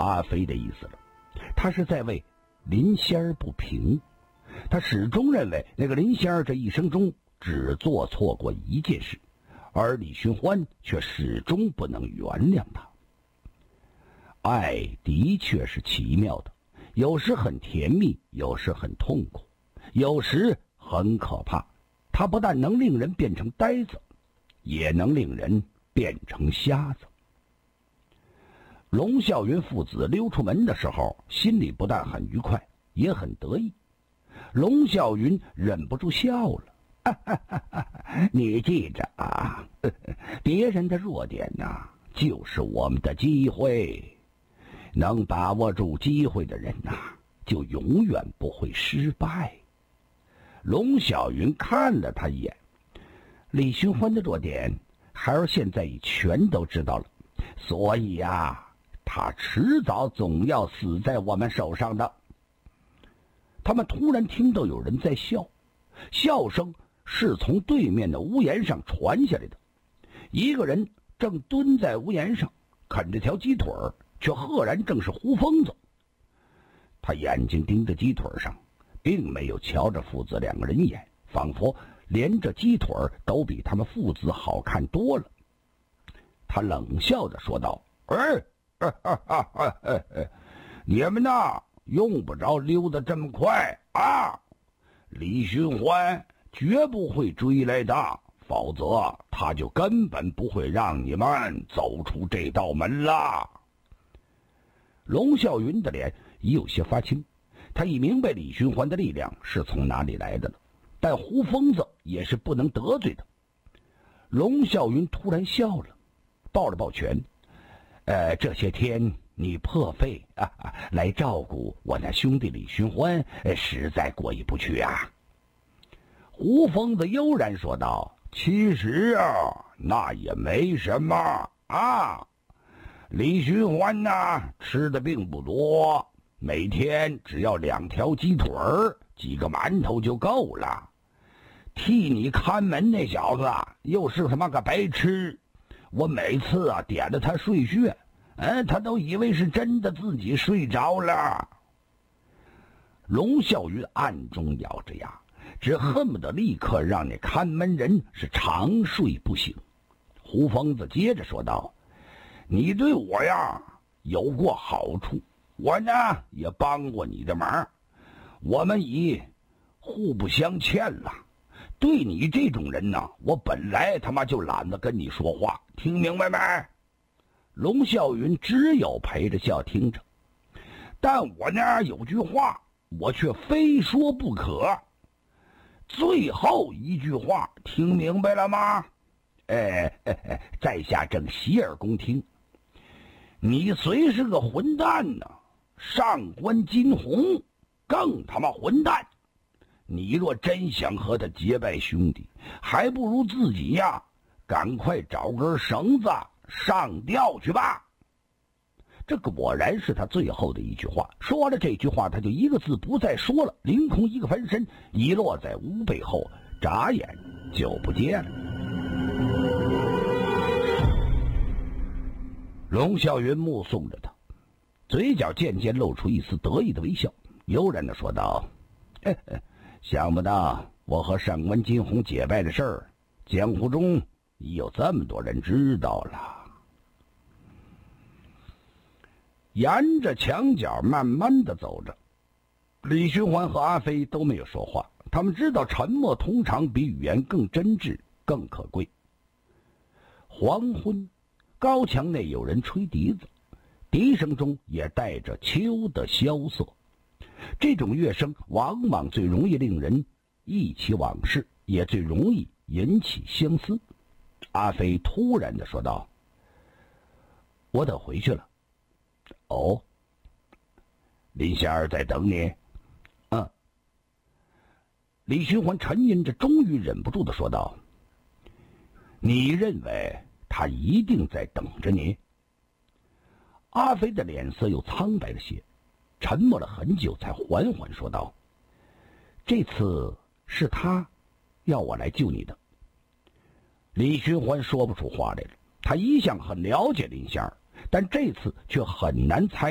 阿飞的意思了，他是在为林仙儿不平。他始终认为那个林仙儿这一生中只做错过一件事，而李寻欢却始终不能原谅他。爱的确是奇妙的，有时很甜蜜，有时很痛苦，有时很可怕。它不但能令人变成呆子，也能令人变成瞎子。龙啸云父子溜出门的时候，心里不但很愉快，也很得意。龙啸云忍不住笑了，你记着啊，别人的弱点啊，就是我们的机会。能把握住机会的人啊，就永远不会失败。龙啸云看了他一眼，李寻欢的弱点，孩儿现在已全都知道了，所以啊，他迟早总要死在我们手上的。他们突然听到有人在笑，笑声是从对面的屋檐上传下来的。一个人正蹲在屋檐上啃着条鸡腿儿，却赫然正是胡疯子。他眼睛盯着鸡腿上，并没有瞧着父子两个人一眼，仿佛连这鸡腿都比他们父子好看多了。他冷笑着说道：你们呐，用不着溜得这么快啊！李寻欢绝不会追来的，否则他就根本不会让你们走出这道门了。龙啸云的脸已有些发青，他已明白李寻欢的力量是从哪里来的了，但胡疯子也是不能得罪的。龙啸云突然笑了，抱了抱拳：这些天你破费来照顾我那兄弟李寻欢，实在过意不去啊。胡疯子悠然说道：其实啊，那也没什么啊。李寻欢呐，吃的并不多，每天只要2条鸡腿儿，几个馒头就够了。替你看门那小子又是他妈个白痴，我每次啊点了他睡穴，他都以为是真的自己睡着了。龙啸云暗中咬着牙，只恨不得立刻让那看门人是长睡不醒。胡疯子接着说道：你对我呀有过好处，我呢也帮过你的忙，我们已互不相欠了。对你这种人呢，我本来他妈就懒得跟你说话，听明白没？龙啸云只有陪着笑听着，但我呢有句话我却非说不可。最后一句话听明白了吗？在下正洗耳恭听。你虽是个混蛋呢，上官金鸿更他妈混蛋。你若真想和他结拜兄弟，还不如自己呀赶快找根绳子上吊去吧。这果然是他最后的一句话。说完了这句话，他就一个字不再说了，凌空一个翻身，遗落在屋背后，眨眼就不见了。龙啸云目送着他，嘴角渐渐露出一丝得意的微笑，悠然地说道：想不到我和上官金鸿结拜的事儿，江湖中已有这么多人知道了。沿着墙角慢慢地走着，李寻欢和阿飞都没有说话，他们知道沉默通常比语言更真挚更可贵。黄昏，高墙内有人吹笛子，笛声中也带着秋的萧瑟。这种乐声往往最容易令人忆起往事，也最容易引起相思。阿飞突然地说道：我得回去了。哦，林仙儿在等你。李寻欢沉吟着，终于忍不住地说道：你认为他一定在等着你？阿飞的脸色又苍白了些，沉默了很久，才缓缓说道：这次是他要我来救你的。李寻欢说不出话来了，他一向很了解林仙儿，但这次却很难猜